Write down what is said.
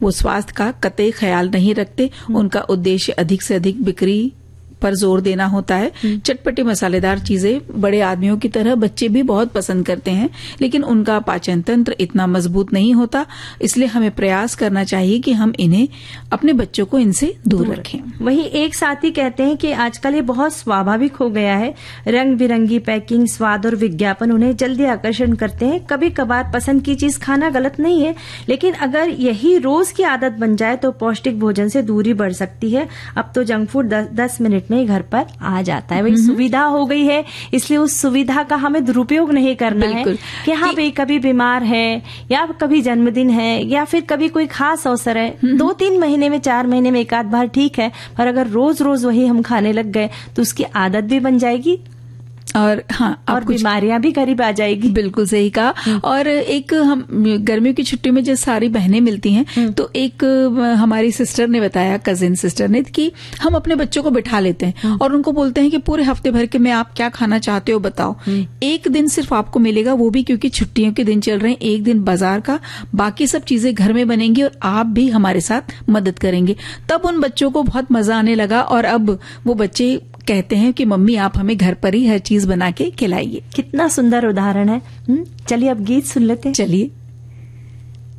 वो स्वास्थ्य का कतई ख्याल नहीं रखते। उनका उद्देश्य अधिक से अधिक बिक्री पर जोर देना होता है। चटपटी मसालेदार चीजें बड़े आदमियों की तरह बच्चे भी बहुत पसंद करते हैं, लेकिन उनका पाचन तंत्र इतना मजबूत नहीं होता। इसलिए हमें प्रयास करना चाहिए कि हम इन्हें, अपने बच्चों को इनसे दूर रखें। वही एक साथी कहते हैं कि आजकल ये बहुत स्वाभाविक हो गया है। रंग बिरंगी पैकिंग, स्वाद और विज्ञापन उन्हें जल्दी आकर्षण करते हैं। कभी कभार पसंद की चीज खाना गलत नहीं है, लेकिन अगर यही रोज की आदत बन जाए तो पौष्टिक भोजन से दूरी बढ़ सकती है। अब तो जंक फूड 10 मिनट में घर पर आ जाता है। वही सुविधा हो गई है, इसलिए उस सुविधा का हमें दुरुपयोग नहीं करना है कि हाँ भाई कभी बीमार है या कभी जन्मदिन है या फिर कभी कोई खास अवसर है, 2-3 महीने में 4 महीने में एक आध बार ठीक है, पर अगर रोज रोज वही हम खाने लग गए तो उसकी आदत भी बन जाएगी और हाँ, और बीमारियां भी करीब आ जाएगी। बिल्कुल सही कहा। और एक हम गर्मियों की छुट्टी में जब सारी बहनें मिलती हैं तो एक हमारी सिस्टर ने बताया, कजिन सिस्टर ने, कि हम अपने बच्चों को बिठा लेते हैं और उनको बोलते हैं कि पूरे हफ्ते भर के में आप क्या खाना चाहते हो बताओ। एक दिन सिर्फ आपको मिलेगा, वो भी क्योंकि छुट्टियों के दिन चल रहे हैं, एक दिन बाजार का, बाकी सब चीजें घर में बनेंगी और आप भी हमारे साथ मदद करेंगे। तब उन बच्चों को बहुत मजा आने लगा और अब वो बच्चे कहते हैं कि मम्मी आप हमें घर पर ही हर चीज बना के खिलाइए। कितना सुंदर उदाहरण है। चलिए अब गीत सुन लेते हैं। चलिए।